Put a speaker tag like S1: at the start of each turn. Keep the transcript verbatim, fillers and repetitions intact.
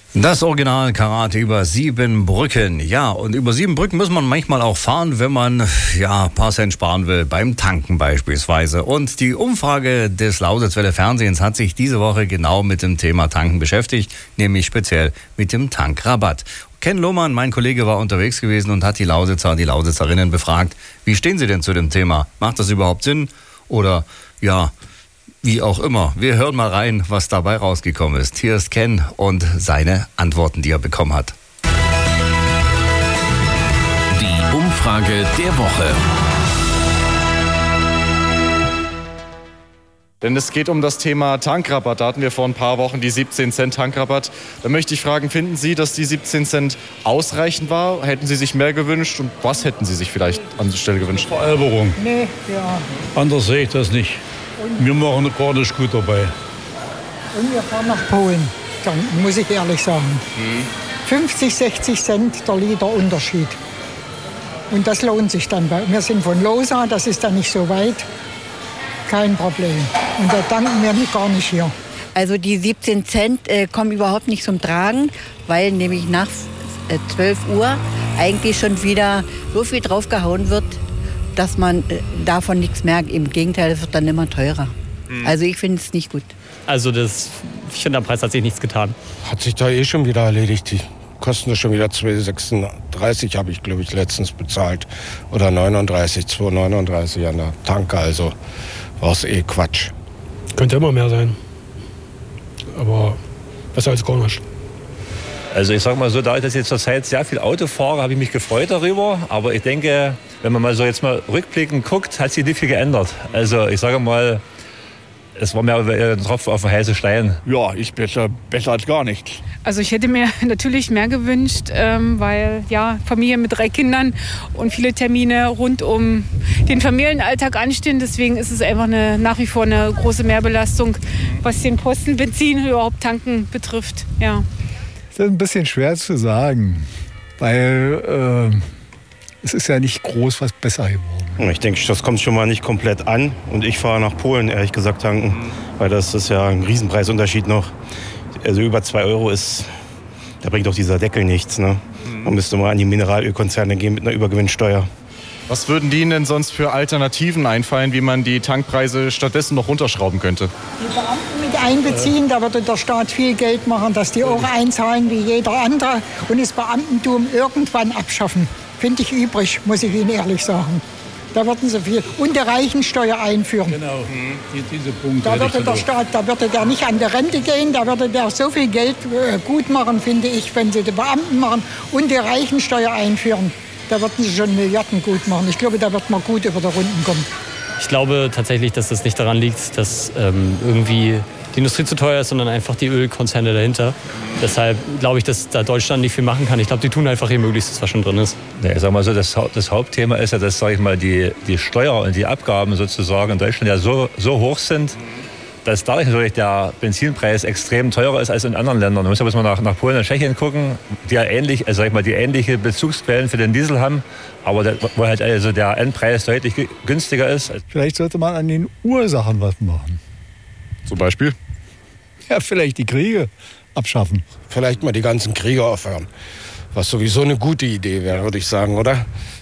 S1: Das Original Karate über sieben Brücken. Ja, und über sieben Brücken muss man manchmal auch fahren, wenn man ja ein paar Cent sparen will, beim Tanken beispielsweise. Und die Umfrage des Lausitzwelle Fernsehens hat sich diese Woche genau mit dem Thema Tanken beschäftigt, nämlich speziell mit dem Tankrabatt. Ken Lohmann, mein Kollege, war unterwegs gewesen und hat die Lausitzer, die Lausitzerinnen befragt, wie stehen sie denn zu dem Thema? Macht das überhaupt Sinn? Oder ja, wie auch immer. Wir hören mal rein, was dabei rausgekommen ist. Hier ist Ken und seine Antworten, die er bekommen hat.
S2: Die Umfrage der Woche.
S3: Denn es geht um das Thema Tankrabatt. Da hatten wir vor ein paar Wochen die siebzehn Cent Tankrabatt. Da möchte ich fragen, finden Sie, dass die siebzehn Cent ausreichend war? Hätten Sie sich mehr gewünscht? Und was hätten Sie sich vielleicht an der Stelle gewünscht?
S4: Veralberung.
S5: Nee, ja.
S4: Anders sehe ich das nicht. Wir machen gar nicht gut dabei.
S5: Und wir fahren nach Polen, dann muss ich ehrlich sagen. Mhm. fünfzig, sechzig Cent der Liter Unterschied. Und das lohnt sich dann. Wir sind von Losa, das ist dann nicht so weit. Kein Problem. Und da danken wir nicht gar nicht hier.
S6: Also die siebzehn Cent äh, kommen überhaupt nicht zum Tragen, weil nämlich nach äh, zwölf Uhr eigentlich schon wieder so viel draufgehauen wird, dass man äh, davon nichts merkt. Im Gegenteil, es wird dann immer teurer. Mhm. Also ich finde es nicht gut.
S7: Also das, ich finde, am Preis hat sich nichts getan.
S8: Hat sich da eh schon wieder erledigt. Die kosten schon wieder zwei Euro sechsunddreißig, habe ich, glaube ich, letztens bezahlt. Oder neununddreißig, zwei Euro neununddreißig an der Tanke. Also war es eh Quatsch.
S9: Könnte immer mehr sein. Aber besser als gar nicht.
S10: Also ich sag mal so, da ich das jetzt zurzeit sehr viel Auto fahre, habe ich mich gefreut darüber. Aber ich denke, wenn man mal so jetzt mal rückblickend guckt, hat sich nicht viel geändert. Also ich sage mal, es war mehr ein Tropfen auf den heißen Stein.
S11: Ja, ist besser, besser als gar nichts.
S12: Also ich hätte mir natürlich mehr gewünscht, ähm, weil ja Familie mit drei Kindern und viele Termine rund um den Familienalltag anstehen. Deswegen ist es einfach eine, nach wie vor eine große Mehrbelastung, was den Posten, Benzin, überhaupt Tanken betrifft. Ja.
S13: Das ist ein bisschen schwer zu sagen, weil äh, es ist ja nicht groß was besser geworden.
S8: Ich denke, das kommt schon mal nicht komplett an. Und ich fahre nach Polen, ehrlich gesagt, tanken. Weil das ist ja ein Riesenpreisunterschied noch. Also über zwei Euro ist, da bringt auch dieser Deckel nichts. Ne? Man müsste mal an die Mineralölkonzerne gehen mit einer Übergewinnsteuer.
S3: Was würden die Ihnen denn sonst für Alternativen einfallen, wie man die Tankpreise stattdessen noch runterschrauben könnte?
S5: Die Beamten mit einbeziehen, da würde der Staat viel Geld machen, dass die auch einzahlen wie jeder andere und das Beamtentum irgendwann abschaffen. Finde ich übrig, muss ich Ihnen ehrlich sagen. Da würden sie viel. Und die Reichensteuer einführen.
S4: Genau, die, diese Punkte.
S5: Da würde der Staat, da würde der nicht an die Rente gehen, da würde der so viel Geld äh, gut machen, finde ich, wenn sie die Beamten machen und die Reichensteuer einführen. Da würden sie schon Milliarden gut machen. Ich glaube, da wird man gut über die Runden kommen.
S7: Ich glaube tatsächlich, dass das nicht daran liegt, dass ähm, irgendwie die Industrie zu teuer ist, sondern einfach die Ölkonzerne dahinter. Deshalb glaube ich, dass da Deutschland nicht viel machen kann. Ich glaube, die tun einfach ihr Möglichstes, was schon drin ist.
S10: Ja, ich sag mal so, das, das Hauptthema ist ja, dass, sag ich mal, die, die Steuer und die Abgaben sozusagen in Deutschland ja so, so hoch sind, dass dadurch natürlich der Benzinpreis extrem teurer ist als in anderen Ländern. Man muss ja mal nach, nach Polen und Tschechien gucken, die ja ähnlich, also sag ich mal, die ähnliche Bezugsquellen für den Diesel haben, aber der, wo halt also der Endpreis deutlich günstiger ist.
S13: Vielleicht sollte man an den Ursachen was machen.
S3: Zum Beispiel?
S13: Ja, vielleicht die Kriege abschaffen.
S8: Vielleicht mal die ganzen Kriege aufhören. Was sowieso eine gute Idee wäre, würde ich sagen, oder?